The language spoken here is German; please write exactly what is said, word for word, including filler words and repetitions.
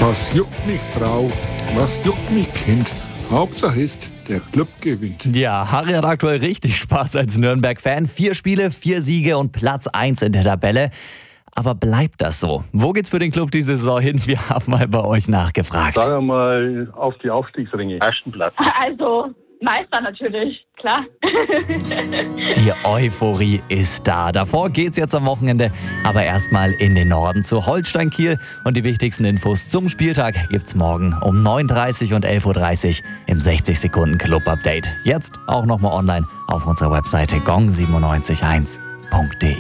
Was juckt mich Frau, was juckt mich Kind? Hauptsache ist, der Club gewinnt. Ja, Harry hat aktuell richtig Spaß als Nürnberg-Fan. Vier Spiele, vier Siege und Platz eins in der Tabelle. Aber bleibt das so? Wo geht's für den Club diese Saison hin? Wir haben mal bei euch nachgefragt. Sagen wir mal auf die Aufstiegsringe. Ersten Platz. Also Meister natürlich, klar. Die Euphorie ist da. Davor geht's jetzt am Wochenende, aber erstmal in den Norden zu Holstein Kiel. Und die wichtigsten Infos zum Spieltag gibt's morgen um neun Uhr dreißig und elf Uhr dreißig im sechzig Sekunden Club Update. Jetzt auch nochmal online auf unserer Webseite gong neun sieben eins punkt de.